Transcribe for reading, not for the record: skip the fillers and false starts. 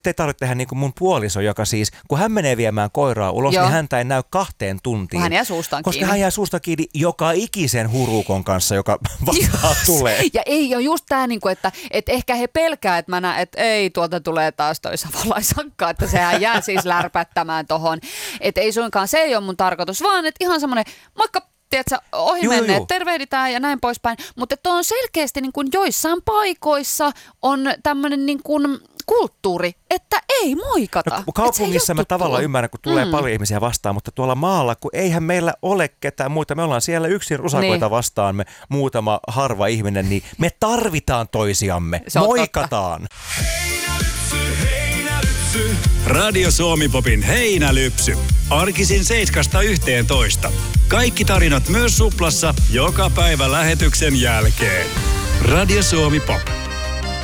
Ei tarvitse tehdä niin kuin mun puoliso, joka siis, kun hän menee viemään koiraa ulos, niin häntä ei näy 2 tuntiin. Hän jää suustaan koska kiinni. Hän jää suusta kiinni joka ikisen hurukon kanssa, joka vastaan tulee. Ja ei ole just tää, niinku, että ehkä he pelkää, että mä näen, että ei tuolta tulee taas toi savolaisakka, että sehän jää siis lärpättämään tohon. Että ei suinkaan, se ei ole mun tarkoitus, vaan että ihan semmoinen, moikka, tiedätkö, ohi menneet, tervehditään ja näin poispäin. Mutta tuo on selkeästi niin kuin joissain paikoissa on tämmöinen niin kuin kulttuuri, että ei moikata. No, kaupungissa mä tavallaan ymmärrän, kun tulee paljon ihmisiä vastaan, mutta tuolla maalla, kun eihän meillä ole ketään muuta. Me ollaan siellä yksin rusakoita vastaan, me muutama harva ihminen, niin me tarvitaan toisiamme. Moikataan. Radio Suomi-popin heinälypsy. Arkisin 7–11. Kaikki tarinat myös Suplassa joka päivä lähetyksen jälkeen. Radio Suomi Pop.